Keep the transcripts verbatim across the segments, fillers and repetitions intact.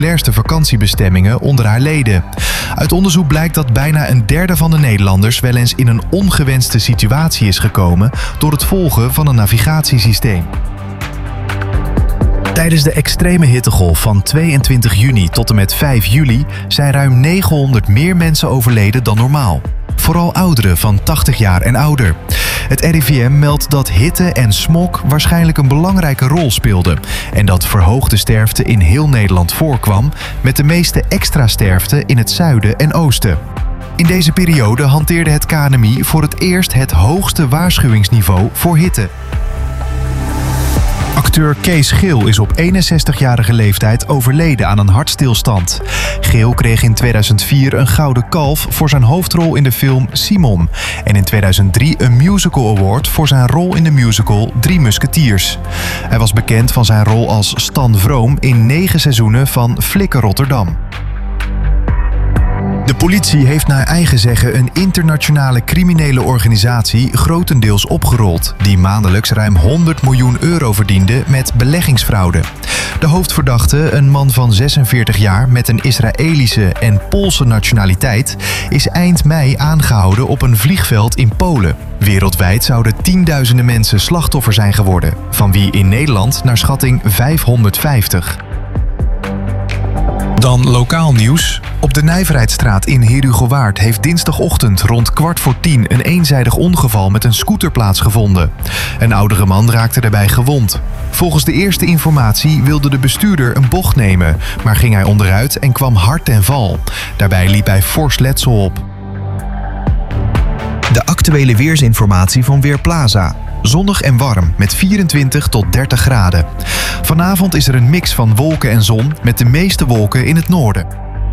populairste vakantiebestemmingen onder haar leden. Uit onderzoek blijkt dat bijna een derde van de Nederlanders wel eens in een ongewenste situatie is gekomen door het volgen van een navigatiesysteem. Tijdens de extreme hittegolf van tweeëntwintig juni tot en met vijf juli zijn ruim negenhonderd meer mensen overleden dan normaal. Vooral ouderen van tachtig jaar en ouder. Het R I V M meldt dat hitte en smog waarschijnlijk een belangrijke rol speelden en dat verhoogde sterfte in heel Nederland voorkwam, met de meeste extra sterfte in het zuiden en oosten. In deze periode hanteerde het K N M I voor het eerst het hoogste waarschuwingsniveau voor hitte. Acteur Kees Geel is op eenenzestigjarige leeftijd overleden aan een hartstilstand. Geel kreeg in tweeduizend vier een Gouden Kalf voor zijn hoofdrol in de film Simon en in tweeduizend drie een Musical Award voor zijn rol in de musical Drie Musketiers. Hij was bekend van zijn rol als Stan Vroom in negen seizoenen van Flikker Rotterdam. De politie heeft naar eigen zeggen een internationale criminele organisatie grotendeels opgerold, die maandelijks ruim honderd miljoen euro verdiende met beleggingsfraude. De hoofdverdachte, een man van zesenveertig jaar met een Israëlische en Poolse nationaliteit, is eind mei aangehouden op een vliegveld in Polen. Wereldwijd zouden tienduizenden mensen slachtoffer zijn geworden, van wie in Nederland naar schatting vijfhonderdvijftig. Dan lokaal nieuws. Op de Nijverheidstraat in Herugewaard heeft dinsdagochtend rond kwart voor tien een eenzijdig ongeval met een scooter plaatsgevonden. Een oudere man raakte daarbij gewond. Volgens de eerste informatie wilde de bestuurder een bocht nemen, maar ging hij onderuit en kwam hard ten val. Daarbij liep hij fors letsel op. De actuele weersinformatie van Weerplaza. Zonnig en warm met vierentwintig tot dertig graden. Vanavond is er een mix van wolken en zon met de meeste wolken in het noorden.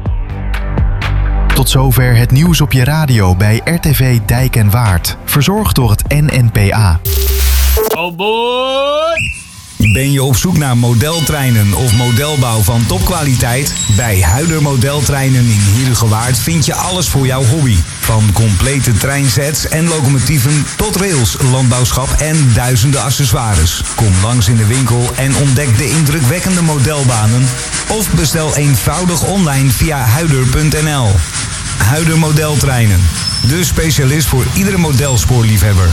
Tot zover het nieuws op je radio bij R T V Dijk en Waard. Verzorgd door het N N P A. Oh boy! Ben je op zoek naar modeltreinen of modelbouw van topkwaliteit? Bij Huider Modeltreinen in Herugewaard vind je alles voor jouw hobby. Van complete treinsets en locomotieven tot rails, landbouwschap en duizenden accessoires. Kom langs in de winkel en ontdek de indrukwekkende modelbanen. Of bestel eenvoudig online via huider punt n l. Huider Modeltreinen. De specialist voor iedere modelspoorliefhebber.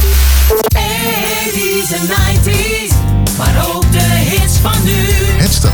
eighties en nineties, maar ook de hits van nu. Het